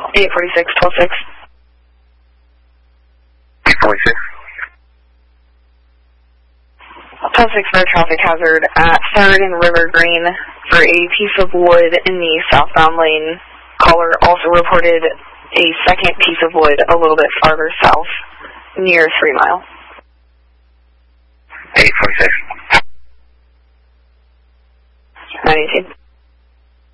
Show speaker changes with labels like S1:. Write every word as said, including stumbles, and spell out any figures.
S1: eight forty-six, twelve six.
S2: eight forty-six.
S1: twelve six for a traffic hazard at third and River Green for a piece of wood in the southbound lane. Caller also reported a second piece of wood a little bit farther south, near Three Mile.
S2: eight forty-six.
S1: ninety-two.